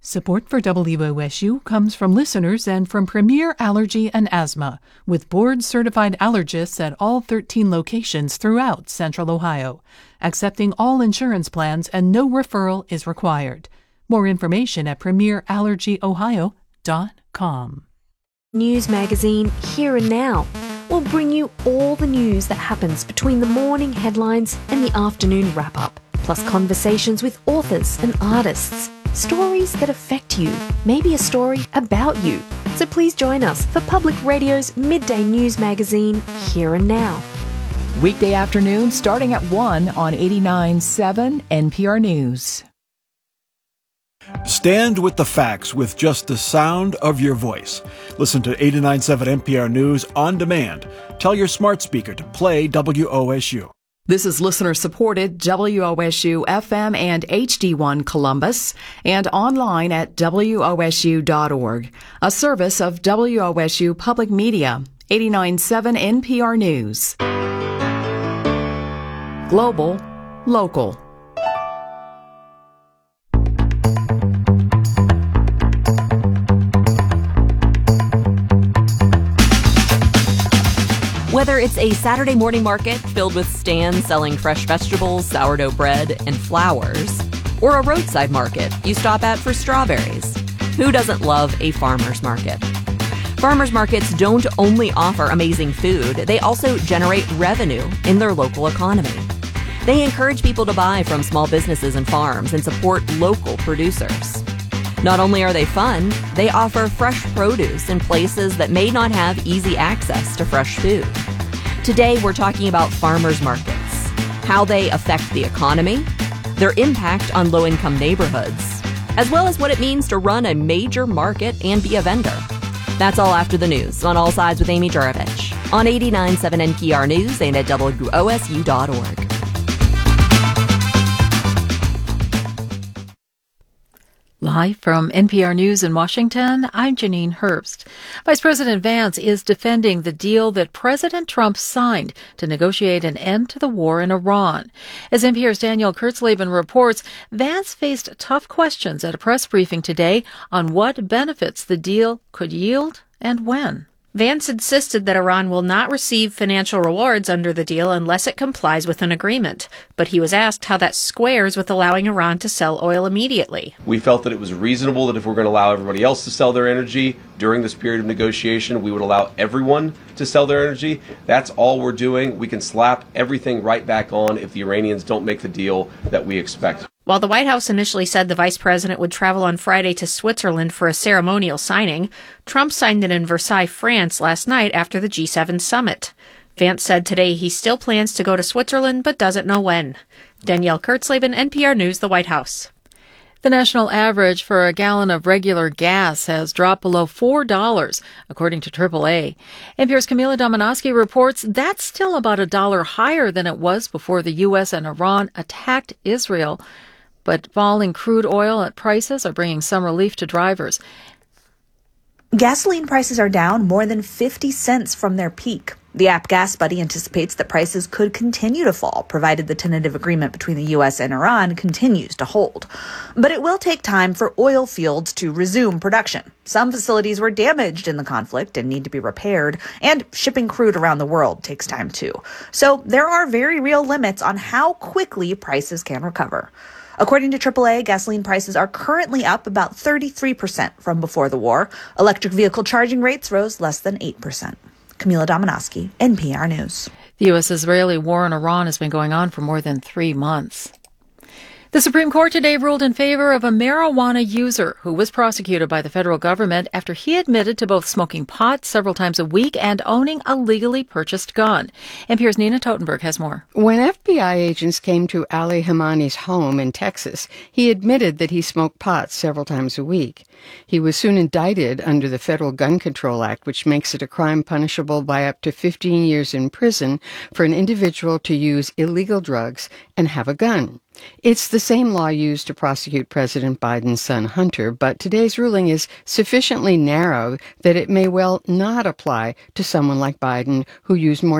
Support for WOSU comes from listeners and from Premier Allergy and Asthma, with board-certified allergists at all 13 locations throughout Central Ohio, accepting all insurance plans and no referral is required. More information at premierallergyohio.com. News magazine Here and Now will bring you all the news that happens between the morning headlines and the afternoon wrap-up, plus conversations with authors and artists. Stories that affect you, maybe a story about you. So please join us for Public Radio's midday news magazine, Here and Now. Weekday afternoon starting at 1 on 89.7 NPR News. Stand with the facts with just the sound of your voice. Listen to 89.7 NPR News on demand. Tell your smart speaker to play WOSU. This is listener-supported WOSU FM and HD1 Columbus and online at WOSU.org, a service of WOSU Public Media, 89.7 NPR News. Global, local. Whether it's a Saturday morning market filled with stands selling fresh vegetables, sourdough bread, and flowers, or a roadside market you stop at for strawberries, who doesn't love a farmer's market? Farmers markets don't only offer amazing food, they also generate revenue in their local economy. They encourage people to buy from small businesses and farms and support local producers. Not only are they fun, they offer fresh produce in places that may not have easy access to fresh food. Today, we're talking about farmers markets, how they affect the economy, their impact on low-income neighborhoods, as well as what it means to run a major market and be a vendor. That's all after the news on All Sides with Amy Juravich on 89.7 NPR News and at WOSU.org. Live from NPR News in Washington, I'm Janine Herbst. Vice President Vance is defending the deal that President Trump signed to negotiate an end to the war in Iran. As NPR's Danielle Kurtzleben reports, Vance faced tough questions at a press briefing today on what benefits the deal could yield and when. Vance insisted that Iran will not receive financial rewards under the deal unless it complies with an agreement. But he was asked how that squares with allowing Iran to sell oil immediately. We felt that it was reasonable that if we're going to allow everybody else to sell their energy during this period of negotiation, we would allow everyone to sell their energy. That's all we're doing. We can slap everything right back on if the Iranians don't make the deal that we expect. While the White House initially said the vice president would travel on Friday to Switzerland for a ceremonial signing, Trump signed it in Versailles, France last night after the G7 summit. Vance said today he still plans to go to Switzerland but doesn't know when. Danielle Kurtzleben, NPR News, the White House. The national average for a gallon of regular gas has dropped below $4, according to AAA. NPR's Camila Domonoske reports that's still about $1 higher than it was before the U.S. and Iran attacked Israel. But falling crude oil prices are bringing some relief to drivers. Gasoline prices are down more than 50 cents from their peak. The app GasBuddy anticipates that prices could continue to fall, provided the tentative agreement between the U.S. and Iran continues to hold. But it will take time for oil fields to resume production. Some facilities were damaged in the conflict and need to be repaired, and shipping crude around the world takes time too. So there are very real limits on how quickly prices can recover. According to AAA, gasoline prices are currently up about 33% from before the war. Electric vehicle charging rates rose less than 8%. Camila Domonoske, NPR News. The U.S.-Israeli war in Iran has been going on for more than 3 months. The Supreme Court today ruled in favor of a marijuana user who was prosecuted by the federal government after he admitted to both smoking pot several times a week and owning a legally purchased gun. NPR's Nina Totenberg has more. When FBI agents came to Ali Hamani's home in Texas, he admitted that he smoked pot several times a week. He was soon indicted under the Federal Gun Control Act, which makes it a crime punishable by up to 15 years in prison for an individual to use illegal drugs and have a gun. It's the same law used to prosecute President Biden's son Hunter, but today's ruling is sufficiently narrow that it may well not apply to someone like Biden who used more